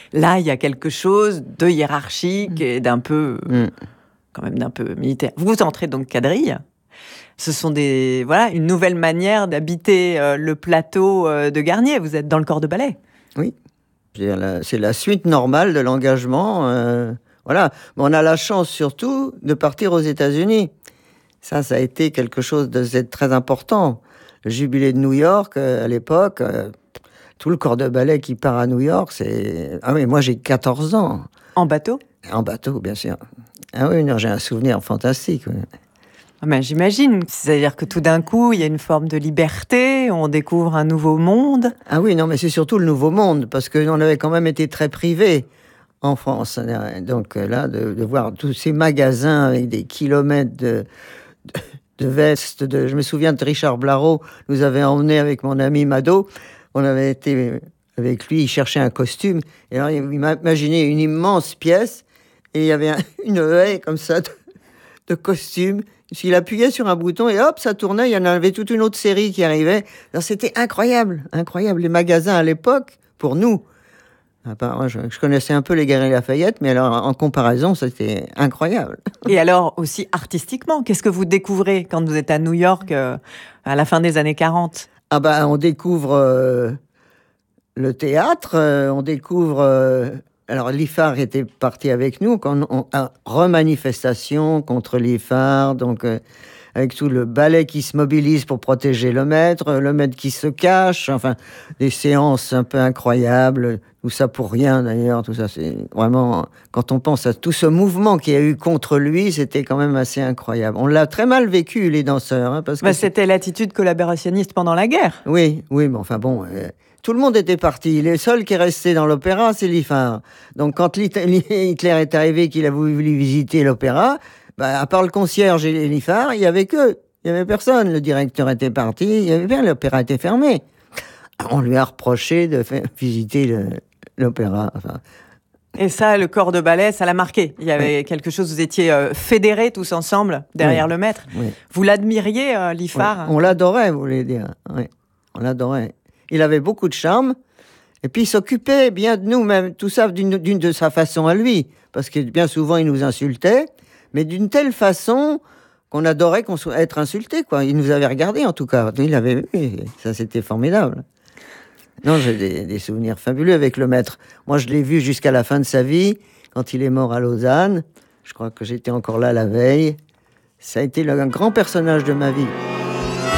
Là, il y a quelque chose de hiérarchique et d'un peu, quand même d'un peu militaire. Vous entrez donc quadrille. Ce sont une nouvelle manière d'habiter le plateau de Garnier. Vous êtes dans le corps de ballet. Oui. C'est la suite normale de l'engagement. Voilà. Mais on a la chance surtout de partir aux États-Unis. Ça a été quelque chose de très important. Le jubilé de New York, à l'époque, tout le corps de ballet qui part à New York, c'est... Ah oui, moi j'ai 14 ans. En bateau ? En bateau, bien sûr. Ah oui, non, j'ai un souvenir fantastique. Oui. Ben, j'imagine. C'est-à-dire que tout d'un coup, il y a une forme de liberté, on découvre un nouveau monde. Ah oui, non, mais c'est surtout le nouveau monde, parce qu'on avait quand même été très privés en France. Donc là, de voir tous ces magasins avec des kilomètres de vestes. Je me souviens de Richard Blareau, nous avait emmenés avec mon ami Mado. On avait été avec lui, il cherchait un costume. Et alors, il m'a imaginé une immense pièce, et il y avait une haie comme ça de costumes. Il appuyait sur un bouton et hop, ça tournait. Il y en avait toute une autre série qui arrivait. Alors, c'était incroyable, incroyable. Les magasins à l'époque, pour nous, moi, je connaissais un peu les Galeries Lafayette, mais alors en comparaison, c'était incroyable. Et alors aussi artistiquement, qu'est-ce que vous découvrez quand vous êtes à New York à la fin des années 40 ? Ah ben, on découvre le théâtre, on découvre... alors, l'IFAR était parti avec nous, remanifestation contre l'IFAR, donc avec tout le ballet qui se mobilise pour protéger le maître qui se cache, enfin, des séances un peu incroyables, tout ça pour rien d'ailleurs, tout ça, c'est vraiment... Quand on pense à tout ce mouvement qu'il y a eu contre lui, c'était quand même assez incroyable. On l'a très mal vécu, les danseurs. Hein, parce que c'était l'attitude collaborationniste pendant la guerre. Oui, mais enfin bon... tout le monde était parti. Le seul qui est resté dans l'opéra, c'est l'IFAR. Donc, quand Hitler est arrivé, qu'il a voulu visiter l'opéra, à part le concierge et l'IFAR, il y avait que. Il n'y avait personne. Le directeur était parti. Il y avait bien, l'opéra était fermé. On lui a reproché de faire visiter l'opéra. Enfin. Et ça, le corps de ballet, ça l'a marqué. Il y avait quelque chose, vous étiez fédérés tous ensemble derrière le maître. Oui. Vous l'admiriez, l'IFAR ? Oui. On l'adorait, vous voulez dire. Oui, on l'adorait. Il avait beaucoup de charme, et puis il s'occupait bien de nous, même tout ça d'une de sa façon à lui, parce que bien souvent il nous insultait, mais d'une telle façon qu'on adorait être insulté, quoi. Il nous avait regardé en tout cas, il avait vu, ça c'était formidable. Non, j'ai des souvenirs fabuleux avec le maître. Moi je l'ai vu jusqu'à la fin de sa vie, quand il est mort à Lausanne, je crois que j'étais encore là la veille. Ça a été un grand personnage de ma vie.